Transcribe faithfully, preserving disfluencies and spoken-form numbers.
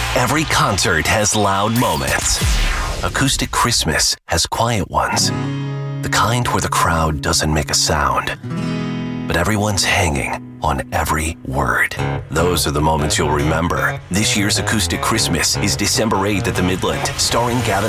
Every concert has loud moments. Acoustic Christmas has quiet ones. The kind where the crowd doesn't make a sound, but everyone's hanging on every word. Those are the moments you'll remember. This year's Acoustic Christmas is December eighth at the Midland, starring Gavin